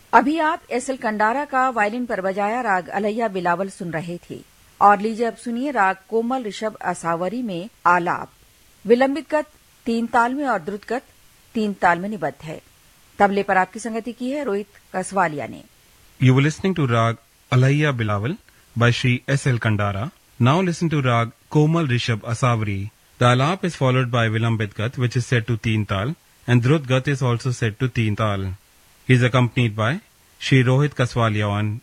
अभी आप S L Kandara का वायलिन पर बजाया राग अलैया बिलावल सुन रहे थे। और लीजिए अब सुनिए राग कोमल ऋषभ असावरी में आलाप। विलंबित गत 3 ताल में और द्रुत गत 3 ताल में निबद्ध है। तबले पर आपकी संगति की है रोहित कसवालिया ने। You were listening to Rag Alaiya Bilawal by Shri S.L. Kandara. Now listen to Rag Komal Rishabh Asavari. The alap is followed by Vilambit Gat, which is set to Teen Tal, and Drut Gat is also set to Teen Tal. He is accompanied by Shri Rohit Kaswalia on